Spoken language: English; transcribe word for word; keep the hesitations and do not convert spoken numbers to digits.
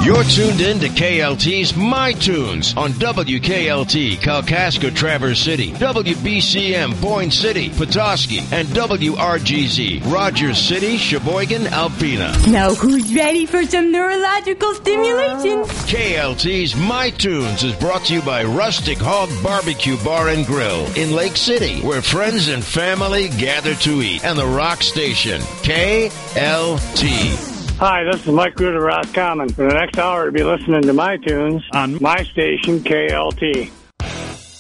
You're tuned in to K L T's My Tunes on W K L T, Kalkaska, Traverse City, W B C M, Boyne City, Petoskey, and W R G Z, Rogers City, Sheboygan, Alpena. Now who's ready for some neurological stimulation? K L T's My Tunes is brought to you by Rustic Hog Barbecue Bar and Grill in Lake City, where friends and family gather to eat, and the Rock Station, K L T. Hi, this is Mike Root of Roscommon. For the next hour, you'll be listening to My Tunes on my station, K L T.